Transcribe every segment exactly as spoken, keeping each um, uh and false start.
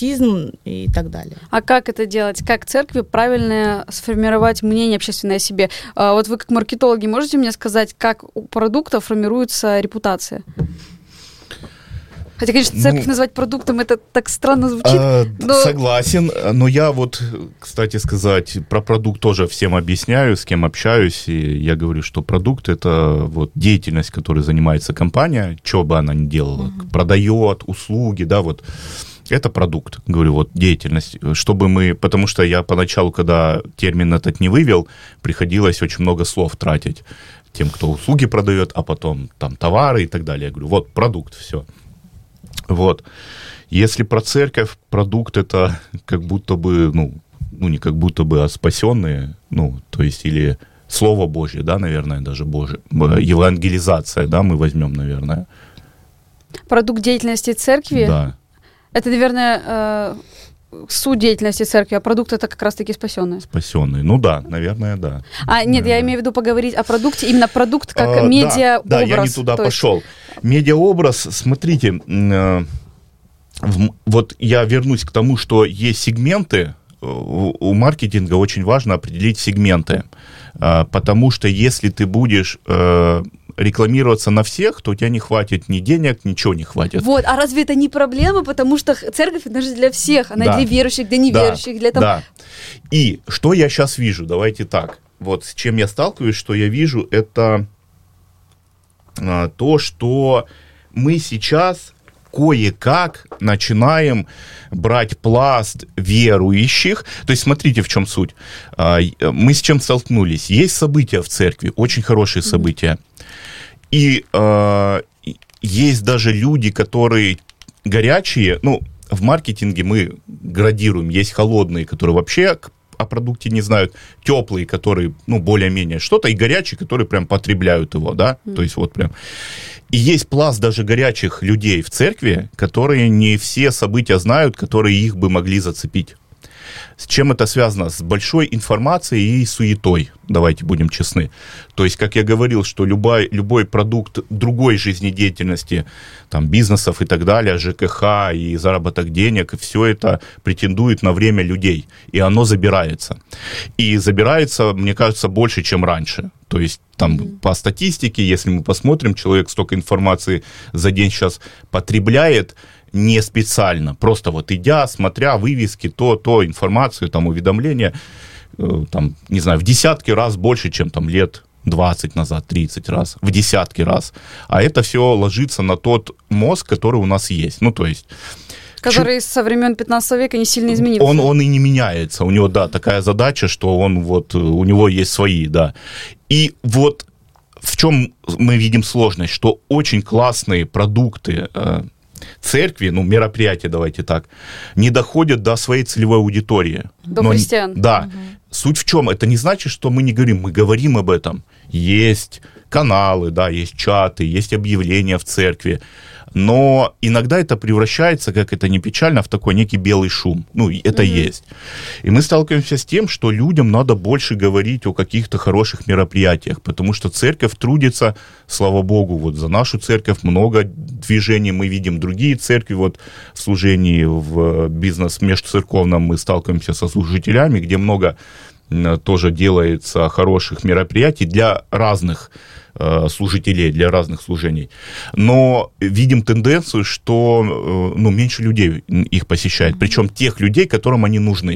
патриотизм и так далее. А как это делать? Как церкви правильно сформировать мнение общественное о себе? Вот вы как маркетологи можете мне сказать, как у продукта формируется репутация? Хотя, конечно, церковь ну, назвать продуктом, это так странно звучит. А, но... Согласен, но я вот, кстати сказать, про продукт тоже всем объясняю, с кем общаюсь, и я говорю, что продукт — это вот деятельность, которой занимается компания, что бы она ни делала, uh-huh. продает услуги, да, вот. Это продукт, говорю, вот деятельность, чтобы мы, потому что я поначалу, когда термин этот не вывел, приходилось очень много слов тратить тем, кто услуги продает, а потом там товары и так далее. Я говорю, вот продукт, все. Вот. Если про церковь, продукт — это как будто бы, ну, ну, не как будто бы, а спасенные, ну, то есть или Слово Божье, да, наверное, даже Божье, евангелизация, да, мы возьмем, наверное. Продукт деятельности церкви? Да. Это, наверное, э, суть деятельности церкви, а продукт — это как раз-таки спасенные. Спасенные, ну да, наверное, да. А, нет, наверное. Я имею в виду поговорить о продукте, именно продукт как а, медиаобраз. Да, да, я не туда то пошел. Есть... Медиаобраз, смотрите, э, в, вот я вернусь к тому, что есть сегменты, у, у маркетинга очень важно определить сегменты, э, потому что если ты будешь... Э, рекламироваться на всех, то у тебя не хватит ни денег, ничего не хватит. Вот, а разве это не проблема? Потому что церковь, это же для всех, она да. для верующих, для неверующих, да. для того... Да. И что я сейчас вижу? Давайте так. Вот с чем я сталкиваюсь, что я вижу, это а, то, что мы сейчас кое-как начинаем брать пласт верующих. То есть смотрите, в чем суть. А, мы с чем столкнулись? Есть события в церкви, очень хорошие события. И э, есть даже люди, которые горячие, ну, в маркетинге мы градируем, есть холодные, которые вообще о продукте не знают, теплые, которые, ну, более-менее что-то, и горячие, которые прям потребляют его, да, mm. то есть вот прям. И есть пласт даже горячих людей в церкви, которые не все события знают, которые их бы могли зацепить. С чем это связано? С большой информацией и суетой, давайте будем честны. То есть, как я говорил, что любой, любой продукт другой жизнедеятельности, там, бизнесов и так далее, ЖКХ и заработок денег, и все это претендует на время людей, и оно забирается. И забирается, мне кажется, больше, чем раньше. То есть, там, mm-hmm. по статистике, если мы посмотрим, человек столько информации за день сейчас потребляет, не специально, просто вот идя, смотря вывески, то, то, информацию, там, уведомления, э, там, не знаю, в десятки раз больше, чем там лет двадцать назад, тридцать раз, в десятки раз. А это все ложится на тот мозг, который у нас есть. Ну, то есть... Который Чу... со времен пятнадцатого века не сильно изменился. Он, он и не меняется. У него, да, такая задача, что он вот, у него есть свои, да. И вот в чем мы видим сложность, что очень классные продукты, э, церкви, ну, мероприятия, давайте так, не доходят до своей целевой аудитории. До Но, христиан. Да. Угу. Суть в чем? Это не значит, что мы не говорим, мы говорим об этом. Есть каналы, да, есть чаты, есть объявления в церкви. Но иногда это превращается, как это ни печально, в такой некий белый шум. Ну, это mm-hmm. есть. И мы сталкиваемся с тем, что людям надо больше говорить о каких-то хороших мероприятиях, потому что церковь трудится, слава Богу, вот за нашу церковь много движений, мы видим другие церкви, вот в служении, в бизнес межцерковном мы сталкиваемся со служителями, где много тоже делается хороших мероприятий для разных служителей, для разных служений. Но видим тенденцию, что ну, меньше людей их посещает, причем тех людей, которым они нужны.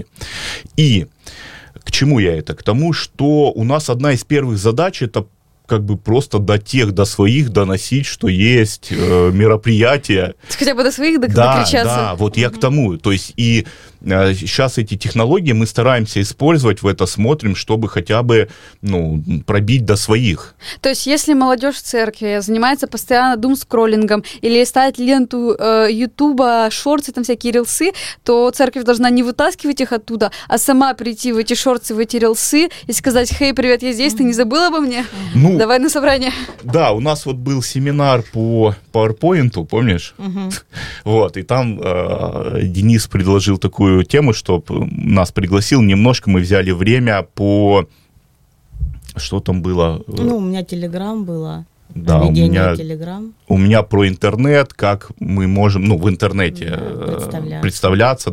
И к чему я это? К тому, что у нас одна из первых задач — это как бы просто до тех, до своих доносить, что есть э, мероприятия. Хотя бы до своих да, докричаться. Да, вот я к тому. То есть и э, сейчас эти технологии мы стараемся использовать, в это смотрим, чтобы хотя бы ну, пробить до своих. То есть если молодежь в церкви занимается постоянно думскроллингом или листает ленту э, Ютуба, шорты, там всякие рилсы, то церковь должна не вытаскивать их оттуда, а сама прийти в эти шорты, в эти рилсы и сказать: «Хей, привет, я здесь, ты не забыл обо мне? Ну, давай на собрание». Да, у нас вот был семинар по PowerPoint, помнишь? Угу. Вот, и там э, Денис предложил такую тему, чтобы нас пригласил, немножко мы взяли время по... Что там было? Ну, у меня Телеграм было. Да, у меня, Telegram. у меня про интернет, как мы можем, ну, в интернете да, представляться. представляться,